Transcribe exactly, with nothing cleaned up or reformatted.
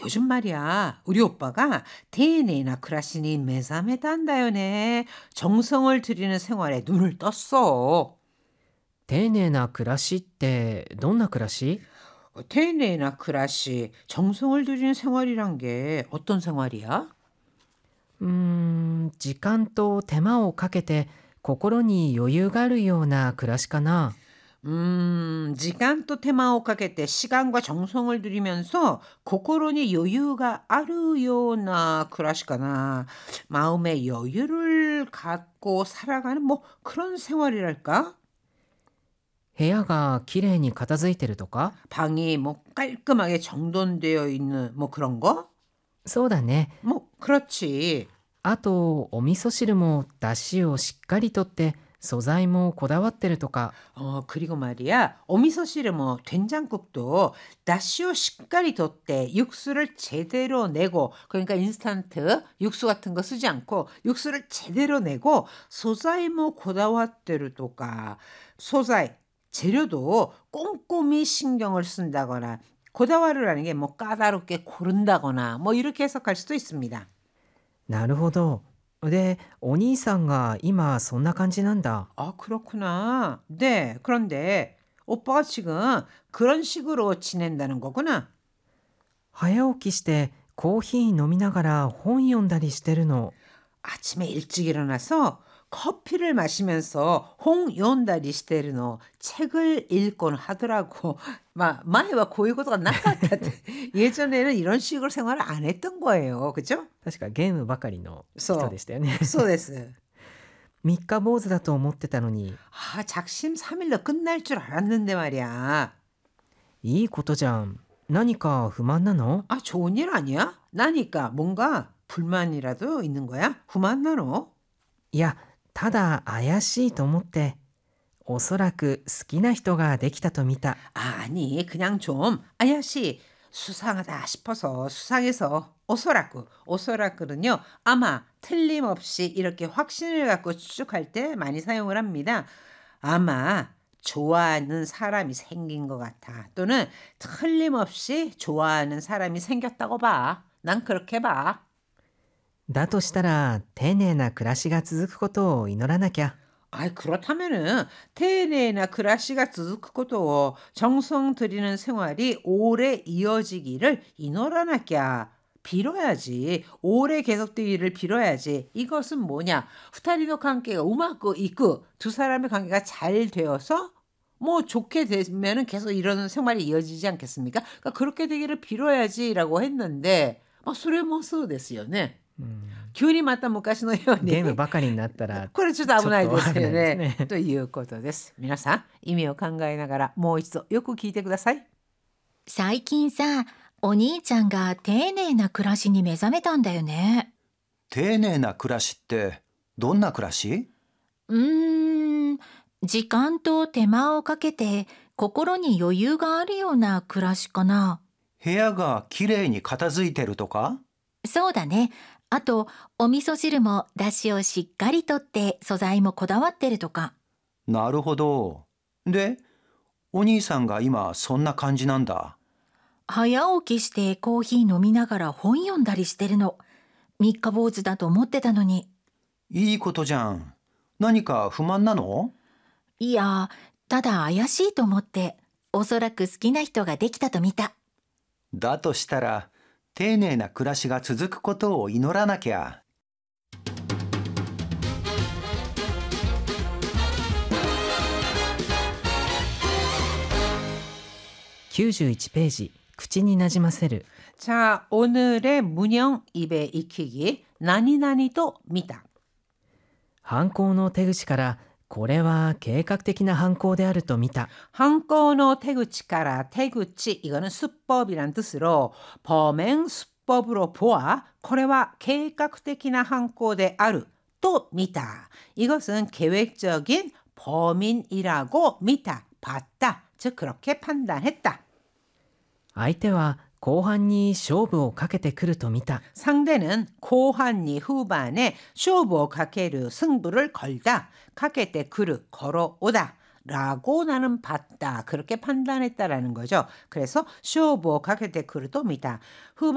요즘 말이야, 우리 오빠가丁寧な 暮らしに 目覚めたんだよね. 정성을 들이는 생활에 눈을 떴어. 丁寧な暮らしってどんな暮らし？ 丁寧な 暮らし, 정성을 들이는 생활이란 게 어떤 생활이야? うーん、時間と手間をかけて心に余裕があるような暮らしかな。 음, 시간 또 테마を かけて 시간과 정성을 들이면서 고코로니 여유가 아르요나 그라시까나 마음의 여유를 갖고 살아가는 뭐 그런 생활이랄까? 部屋がきれいに片付いてるとか？ 방이 뭐 깔끔하게 정돈되어 있는 뭐 그런 거? そうだね。 뭐 그렇지. あとお味噌汁も出汁をしっかりとって素材もこだわってるとか。 어, 그리고 말이야, 오미소汁 뭐 된장국도 다시오 시까리 뒀대 육수를 제대로 내고, 그러니까 인스턴트 육수 같은 거 쓰지 않고 육수를 제대로 내고 소자이 뭐 고다와떼를 또까 소자이 재료도 꼼꼼히 신경을 쓴다거나 고다와르라는 게 뭐 까다롭게 고른다거나 뭐 이렇게 해석할 수도 있습니다. なるほど。で、お兄さんが今そんな感じなんだ。 아, 그렇구나. 네, 그런데 오빠가 지금 그런 식으로 지낸다는 거구나. 早起きしてコーヒー飲みながら本読んだりしてるの。 아침에 일찍 일어나서 커피를 마시면서 홍연다리 시테르노 책을 읽곤 하더라고. 막 마이와 고이고도가 나갔다. 예전에는 이런 식으로 생활을 안 했던 거예요. 그죠? 確かゲームばかりの人でしたよね。 そうです. 三日坊主だと思ってたのに。 아, 작심삼일로 끝날 줄 알았는데 말이야. いいことじゃん。何か不満なの？ 아, 좋은 일 아니야? 나니까 뭔가 불만이라도 있는 거야? 후만나노? いや、ただ怪しいと思って。おそらく好きな人ができたと見た。 아니, 그냥 좀 아야씨 수상하다 싶어서 수상해서 오소라쿠, 오소라쿠는요 아마 틀림없이 이렇게 확신을 갖고 추측할 때 많이 사용을 합니다. 아마 좋아하는 사람이 생긴 것 같아. 또는 틀림없이 좋아하는 사람이 생겼다고 봐. 난 그렇게 봐. だとしたら丁寧な暮らしが続くことを祈らなきゃ。 아이, 그렇다면은丁寧な 暮らしが 続くことを 정성 들이는 생활이 오래 이어지기를 이노라나끼야. 빌어야지. 오래 계속되기를 빌어야지. 이것은 뭐냐? 후타리노 관계가 우마고 있고 두 사람의 관계가 잘 되어서 뭐 좋게 되면은 계속 이러는 생활이 이어지지 않겠습니까? 그러니까 그렇게 되기를 빌어야지라고 했는데, 뭐それもそうですよね. 急にまた昔のようにゲームばかりになったらこれちょっと危ないですよちょっと危ないね。 ですね。 ということです。皆さん、意味を考えながらもう一度よく聞いてください。 最近さ、お兄ちゃんが丁寧な暮らしに目覚めたんだよね。 丁寧な暮らしってどんな暮らし？ うーん、時間と手間をかけて心に余裕があるような暮らしかな。 部屋がきれいに片付いてるとか？ そうだね。あと、お味噌汁も出汁をしっかりとって素材もこだわってるとか。 なるほど。で、お兄さんが今そんな感じなんだ。 早起きしてコーヒー飲みながら本読んだりしてるの。三日坊主だと思ってたのに。 いいことじゃん。何か不満なの？ いや、ただ怪しいと思って、おそらく好きな人ができたと見た。 だとしたら、丁寧な暮らしが続くことを祈らなきゃ。 きゅうじゅういちページ、口になじませる。 자, 오늘의 문형 입에 익히기. 나니나니도 미다. 犯行の手口からこれは計画的な犯行であると見た。 한꺼노 태구치까라 태구치 이거는 수법이란 뜻으로 범행 수법으로 보아 거래와 계획적이나 한꼬대 아루 또 미다. 이것은 계획적인 범인이라고 미다. 봤다. 즉 그렇게 판단했다. 相手は後半に勝負をかけてくると見た。 상대는 고한니 후반에 쇼부 가케르 승부를 걸다. 가케테 그르 걸어오다. 라고 나는 봤다. 그렇게 판단했다라는 거죠. 그래서 쇼부 가케테 그르도 미다. 후반